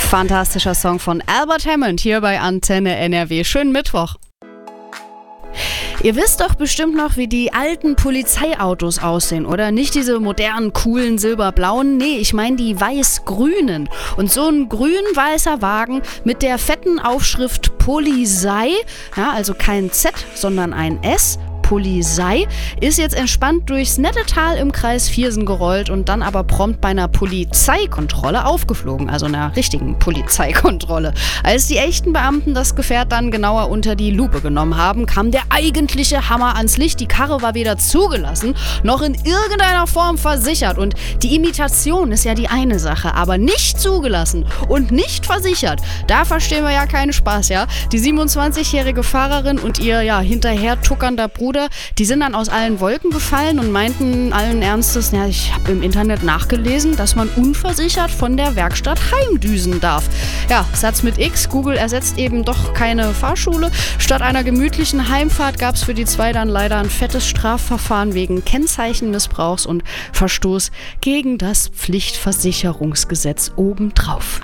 Fantastischer Song von Albert Hammond hier bei Antenne NRW. Schönen Mittwoch. Ihr wisst doch bestimmt noch, wie die alten Polizeiautos aussehen, oder? Nicht diese modernen, coolen, silberblauen, nee, ich meine die weiß-grünen. Und so ein grün-weißer Wagen mit der fetten Aufschrift Polizei, ja, also kein Z, sondern ein S, Polizei, ist jetzt entspannt durchs nette Tal im Kreis Viersen gerollt und dann aber prompt bei einer Polizeikontrolle aufgeflogen, also einer richtigen Polizeikontrolle. Als die echten Beamten das Gefährt dann genauer unter die Lupe genommen haben, kam der eigentliche Hammer ans Licht. Die Karre war weder zugelassen, noch in irgendeiner Form versichert. Und die Imitation ist ja die eine Sache, aber nicht zugelassen und nicht versichert. Da verstehen wir ja keinen Spaß, ja? Die 27-jährige Fahrerin und ihr ja hinterher tuckernder Bruder, die sind dann aus allen Wolken gefallen und meinten allen Ernstes, ja, ich habe im Internet nachgelesen, dass man unversichert von der Werkstatt heimdüsen darf. Ja, Satz mit X, Google ersetzt eben doch keine Fahrschule. Statt einer gemütlichen Heimfahrt gab es für die zwei dann leider ein fettes Strafverfahren wegen Kennzeichenmissbrauchs und Verstoß gegen das Pflichtversicherungsgesetz obendrauf.